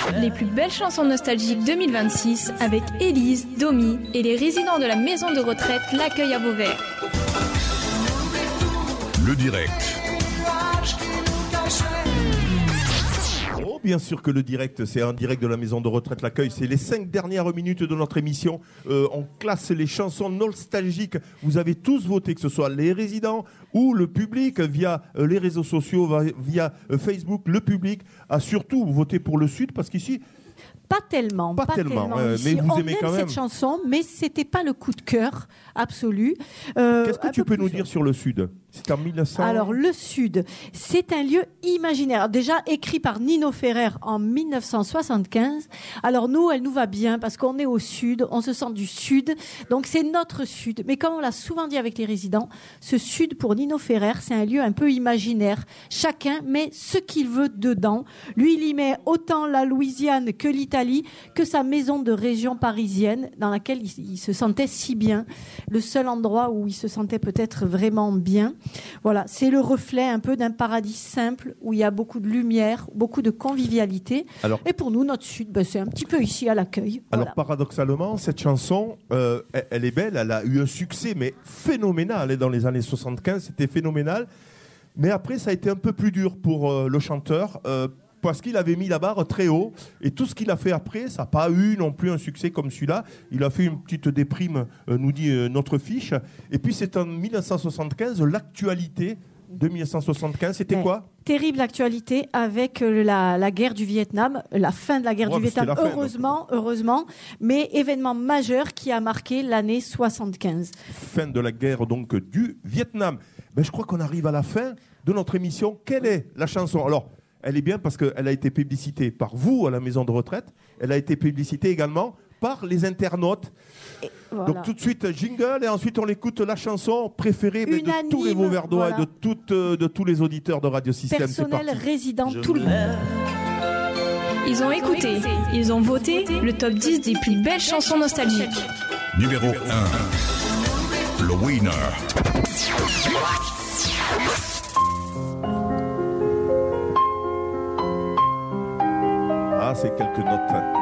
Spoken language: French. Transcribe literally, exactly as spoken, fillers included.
Les plus belles chansons nostalgiques deux mille vingt-six avec Élise, Domi et les résidents de la maison de retraite L'Accueil à Vauvert. Le direct. Oh, bien sûr que le direct, c'est un direct de la maison de retraite L'Accueil. C'est les cinq dernières minutes de notre émission. Euh, on classe les chansons nostalgiques. Vous avez tous voté, que ce soit les résidents ou le public, via euh, les réseaux sociaux, via euh, Facebook. Le public a surtout voté pour le Sud, parce qu'ici... Pas tellement, pas, pas tellement, tellement euh, mais vous on aimez aime quand même cette chanson, mais c'était pas le coup de cœur absolu. Euh, Qu'est-ce que tu peux nous dire sur le Sud? C'est en mille neuf cents. Alors le Sud, c'est un lieu imaginaire, déjà écrit par Nino Ferrer en mille neuf cent soixante-quinze. Alors nous, elle nous va bien parce qu'on est au Sud, on se sent du Sud, donc c'est notre Sud. Mais comme on l'a souvent dit avec les résidents, ce Sud pour Nino Ferrer, c'est un lieu un peu imaginaire. Chacun met ce qu'il veut dedans. Lui, il y met autant la Louisiane que l'Italie, que sa maison de région parisienne dans laquelle il, il se sentait si bien, le seul endroit où il se sentait peut-être vraiment bien. Voilà, c'est le reflet un peu d'un paradis simple où il y a beaucoup de lumière, beaucoup de convivialité. Alors, et pour nous, notre Sud, ben, c'est un petit peu ici à L'Accueil. Alors voilà. Paradoxalement, cette chanson, euh, elle, elle est belle, elle a eu un succès mais phénoménal dans les années soixante-quinze, c'était phénoménal. Mais après, ça a été un peu plus dur pour euh, le chanteur. Euh, parce qu'il avait mis la barre très haut, et tout ce qu'il a fait après, ça n'a pas eu non plus un succès comme celui-là. Il a fait une petite déprime, euh, nous dit euh, notre fiche. Et puis c'est en mille neuf cent soixante-quinze, l'actualité de mille neuf cent soixante-quinze, c'était Mais quoi? Terrible actualité avec la, la guerre du Vietnam, la fin de la guerre ouais, du Vietnam, fin, heureusement, donc. heureusement, mais événement majeur qui a marqué l'année soixante-quinze. Fin de la guerre donc du Vietnam. Ben, je crois qu'on arrive à la fin de notre émission. Quelle est la chanson? Alors, elle est bien parce qu'elle a été publicitée par vous à la maison de retraite. Elle a été publicitée également par les internautes. Voilà. Donc tout de suite, jingle, et ensuite on écoute la chanson préférée mais de tous les Vauverdois voilà. et de, toutes, de tous les auditeurs de Radio Système. Personnel, résident, Je tout le monde. Ils ont écouté, ils ont voté le top dix des plus belles chansons nostalgiques. Numéro un, le winner. Ah, c'est quelques notes.